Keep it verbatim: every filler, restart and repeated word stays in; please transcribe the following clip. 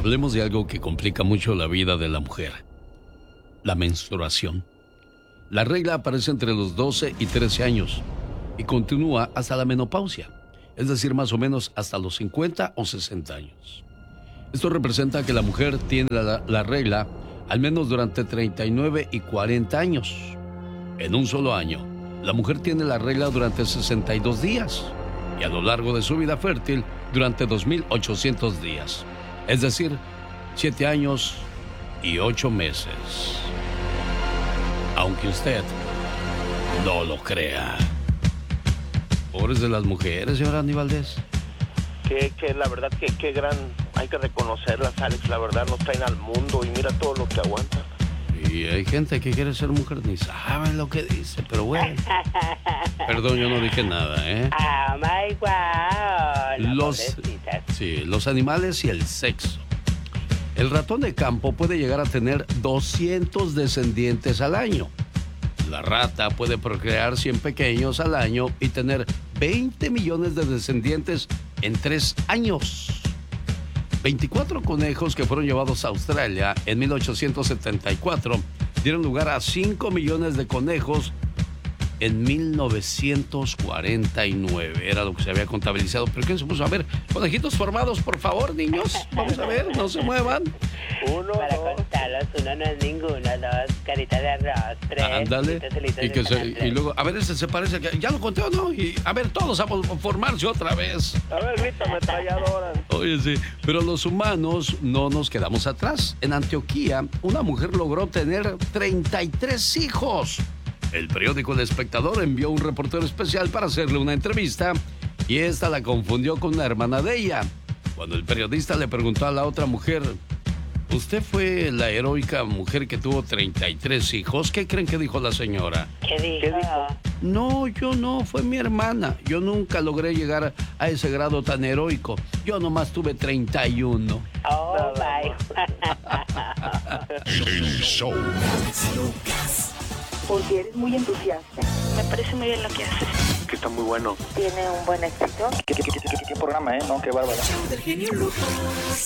Hablemos de algo que complica mucho la vida de la mujer. La menstruación. La regla aparece entre los doce y trece años y continúa hasta la menopausia, es decir, más o menos hasta los cincuenta o sesenta años. Esto representa que la mujer tiene la, la regla al menos durante treinta y nueve y cuarenta años. En un solo año, la mujer tiene la regla durante sesenta y dos días y a lo largo de su vida fértil durante dos mil ochocientos días, es decir, siete años y ocho meses. Aunque usted no lo crea. Pobres de las mujeres, señor Andy Valdés. Que, que la verdad que, que gran, hay que reconocerlas, Alex, la verdad nos traen al mundo y mira todo lo que aguantan. Y hay gente que quiere ser mujer ni sabe lo que dice, pero bueno. Perdón, yo no dije nada, ¿eh? Oh my God. Los, sí, los animales y el sexo. El ratón de campo puede llegar a tener doscientos descendientes al año. La rata puede procrear cien pequeños al año y tener veinte millones de descendientes en tres años. veinticuatro conejos que fueron llevados a Australia en mil ochocientos setenta y cuatro dieron lugar a cinco millones de conejos en mil novecientos cuarenta y nueve. Era lo que se había contabilizado. ¿Pero quién se puso? A ver, conejitos formados, por favor, niños. Vamos a ver, no se muevan. Uno, para dos. Contarlos, uno no es ninguno, dos, carita de arroz, tres. Ándale. Y, que se, y luego, a ver, ese se parece, que ya lo conté o no. Y a ver, todos a formarse otra vez. A ver, grita ametralladora. Oye, sí, pero los humanos no nos quedamos atrás. En Antioquía, una mujer logró tener treinta y tres hijos. El periódico El Espectador envió un reportero especial para hacerle una entrevista y esta la confundió con una hermana de ella. Cuando el periodista le preguntó a la otra mujer, ¿usted fue la heroica mujer que tuvo treinta y tres hijos? ¿Qué creen que dijo la señora? ¿Qué dijo? ¿Qué dijo? No, yo no, fue mi hermana. Yo nunca logré llegar a ese grado tan heroico. Yo nomás tuve treinta y uno. Oh, my. El show. Porque eres muy entusiasta. Me parece muy bien lo que haces. Que está muy bueno. Tiene un buen éxito. ¿Qué, qué, qué, qué, qué programa, eh? No, qué bárbaro.